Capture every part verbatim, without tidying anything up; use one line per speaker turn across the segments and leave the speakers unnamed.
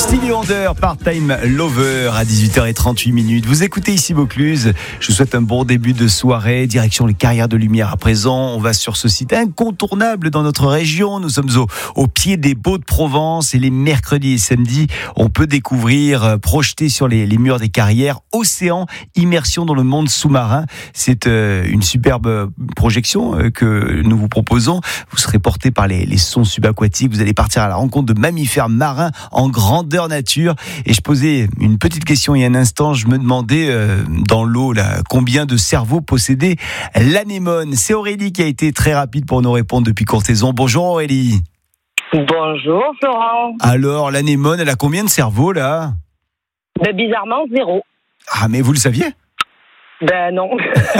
Stevie Wonder, Part-Time Lover à dix-huit heures trente-huit minutes. Vous écoutez ici Vaucluse. Je vous souhaite un bon début de soirée. Direction les Carrières de Lumière à présent. On va sur ce site incontournable dans notre région. Nous sommes au, au pied des Baux de Provence et les mercredis et samedis, on peut découvrir, euh, projeté sur les, les murs des carrières, Océan, immersion dans le monde sous-marin. C'est euh, une superbe projection euh, que nous vous proposons. Vous serez porté par les, les sons subaquatiques. Vous allez partir à la rencontre de mammifères marins en grandeur nature. Et je posais une petite question il y a un instant. Je me demandais euh, dans l'eau là, combien de cerveaux possédait l'anémone. C'est Aurélie qui a été très rapide pour nous répondre depuis Courthézon. Bonjour Aurélie.
Bonjour Florent.
Alors l'anémone, elle a combien de cerveaux là?
Ben, bizarrement zéro.
Ah mais vous le saviez?
Ben non.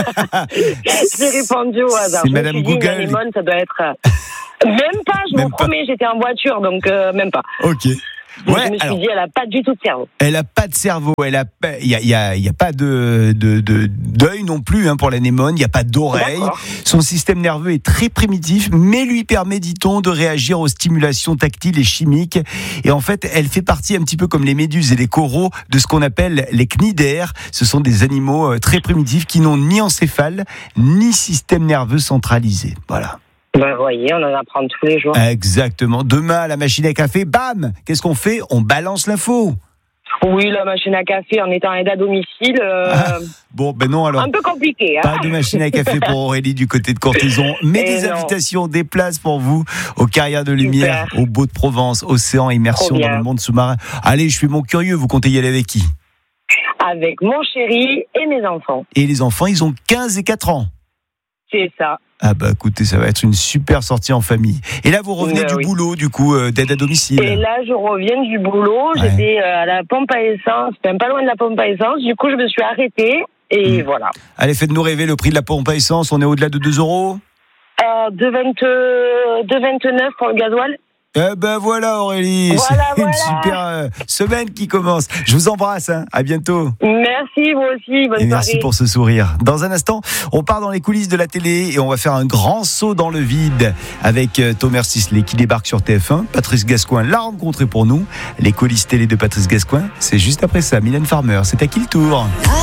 J'ai répondu au hasard.
C'est
je
Madame
me suis dit,
Google.
l'anémone, ça doit être... Même pas, je
Même
vous
pas.
promets, j'étais en voiture, donc euh, même pas.
Ok.
Donc,
Ouais,
je me suis
alors,
dit, elle a pas du tout de cerveau.
elle a pas de cerveau, elle a pas, il y a, il y a, il y a pas de, de, de d'œil non plus hein, pour l'anémone, il y a pas d'oreille.
D'accord.
Son système nerveux est très primitif, mais lui permet, dit-on, de réagir aux stimulations tactiles et chimiques. Et en fait, elle fait partie un petit peu comme les méduses et les coraux de ce qu'on appelle les cnidaires. Ce sont des animaux très primitifs qui n'ont ni encéphale ni système nerveux centralisé. Voilà.
Ben voyez, on en apprend tous les jours.
Exactement. Demain, à la machine à café, bam! Qu'est-ce qu'on fait? On balance l'info.
Oui, la machine à café, en étant aide à domicile, euh,
Ah, bon, ben non, alors.
un peu compliqué. Hein.
Pas de machine à café pour Aurélie du côté de Courthézon, mais
Et
des
non.
invitations, des places pour vous aux Carrières de Lumière,
Super.
aux Baux de Provence, Océan, immersion
Trop
dans
bien.
le monde sous-marin. Allez, je suis mon curieux, vous comptez y aller avec qui?
Avec mon chéri et mes enfants.
Et les enfants, ils ont quinze et quatre ans.
C'est ça.
Ah bah écoutez, ça va être une super sortie en famille. Et là, vous revenez
Ben
du
oui.
boulot, du coup, euh, d'aide à domicile.
Et là, je reviens du boulot.
Ouais.
J'étais euh, à la pompe à essence, même pas loin de la pompe à essence. Du coup, je me suis arrêtée et
Mm.
voilà.
Allez, faites-nous rêver, le prix de la pompe à essence, on est au-delà de deux euros.
Euh, deux vingt-neuf pour le gasoil.
Eh ben voilà Aurélie,
Voilà,
c'est une
voilà.
super euh, semaine qui commence. Je vous embrasse, hein. À bientôt.
Merci, vous aussi. Bonne
Et
soirée.
merci pour ce sourire. Dans un instant, on part dans les coulisses de la télé et on va faire un grand saut dans le vide avec euh, Thomas Sisley qui débarque sur T F un. Patrice Gascoin l'a rencontré pour nous. Les coulisses télé de Patrice Gascoin, c'est juste après ça. Mylène Farmer, c'est à qui le tour?